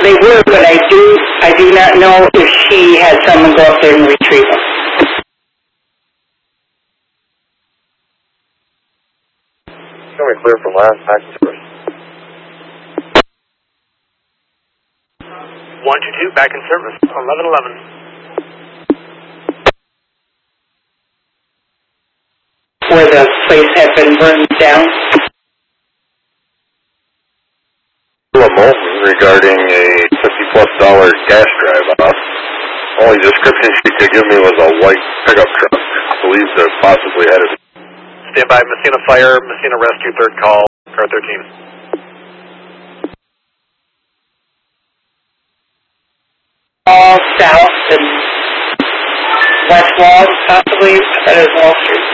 They were, but I do not know if she had someone go up there and retrieve them. Showing clear from last back to first. 122 back in service. 1111. Where the place had been burned down. Moulton regarding a $50+ gas drive-off. Only description she could give me was a white pickup truck. Believed to possibly headed. Stand by, Messina Fire, Messina Rescue, third call, car 13. All south and west wall, possibly, that is Wall Street.